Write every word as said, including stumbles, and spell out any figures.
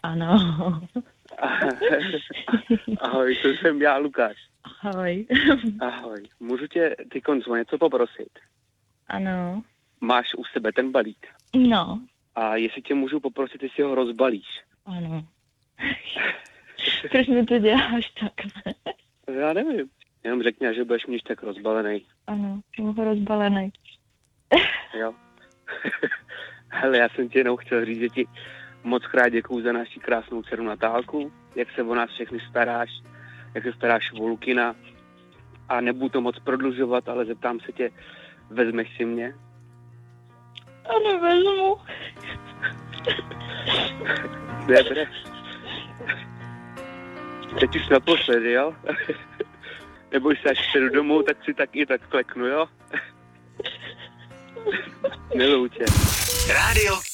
Ano. Ahoj, to jsem já, Lukáš. Ahoj. Ahoj, můžu tě ty konco něco poprosit? Ano. Máš u sebe ten balík? No. A jestli tě můžu poprosit, jestli ho rozbalíš? Ano. Proč mi to děláš takhle? Já nevím. Jenom řekni, že budeš mít tak rozbalený. Ano, jsem rozbalený. Jo. Hele, já jsem ti jenom chtěl říct, že ti moc krát děkuju za naši krásnou dceru Natálku, jak se o nás všechny staráš, jak se staráš o Lukina. A nebudu to moc prodlužovat, ale zeptám se tě, vezmeš si mě? Ano, vezmu. Dobře. Teď už naposledy, jo? Neboj se, až přijdu domů, tak si taky tak kleknu, jo? Miluju tě. Rádio